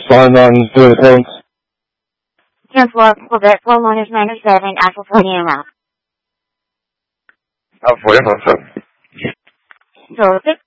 respond on doing the phones? 10-4, Quebec, 4-97, Alpha 40 en route. Alpha 40, 7. So, 6.